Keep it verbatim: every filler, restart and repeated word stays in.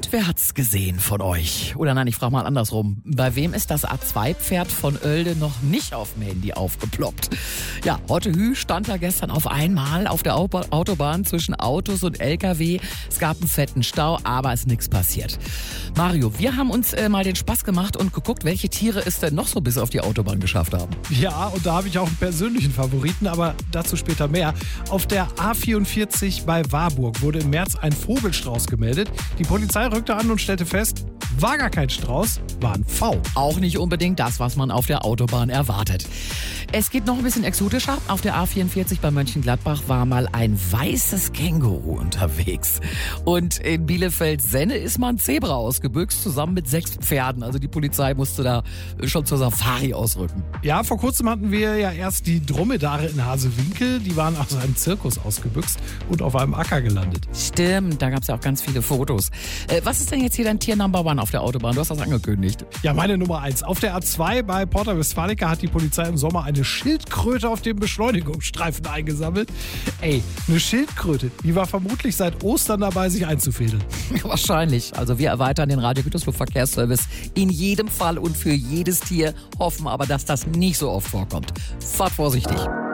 Und wer hat's gesehen von euch? Oder nein, ich frage mal andersrum. Bei wem ist das A zwei Pferd von Oelde noch nicht auf dem Handy aufgeploppt? Ja, Hotte Hü stand da gestern auf einmal auf der Autobahn zwischen Autos und L K W. Es gab einen fetten Stau, aber es ist nichts passiert. Mario, wir haben uns äh, mal den Spaß gemacht und geguckt, welche Tiere es denn noch so bis auf die Autobahn geschafft haben. Ja, und da habe ich auch einen persönlichen Favoriten, aber dazu später mehr. Auf der A vierundvierzig bei Warburg wurde im März ein Vogelstrauß gemeldet. Die Polizei rückte an und stellte fest, war gar kein Strauß, war ein V. Auch nicht unbedingt das, was man auf der Autobahn erwartet. Es geht noch ein bisschen exotischer. Auf der A vierundvierzig bei Mönchengladbach war mal ein weißes Känguru unterwegs. Und in Bielefeld-Senne ist mal ein Zebra ausgebüxt, zusammen mit sechs Pferden. Also die Polizei musste da schon zur Safari ausrücken. Ja, vor kurzem hatten wir ja erst die Dromedare in Hasewinkel. Die waren aus einem Zirkus ausgebüxt und auf einem Acker gelandet. Stimmt, da gab es ja auch ganz viele Fotos. Äh, was ist denn jetzt hier dein Tier Number One auf der Autobahn? Du hast das angekündigt. Ja, meine Nummer eins. Auf der A zwei bei Porta Westfalica hat die Polizei im Sommer eine Schildkröte auf dem Beschleunigungsstreifen eingesammelt. Ey, eine Schildkröte, die war vermutlich seit Ostern dabei, sich einzufädeln. Wahrscheinlich. Also wir erweitern den Radio Gütersloh Verkehrsservice in jedem Fall und für jedes Tier, hoffen aber, dass das nicht so oft vorkommt. Fahrt vorsichtig.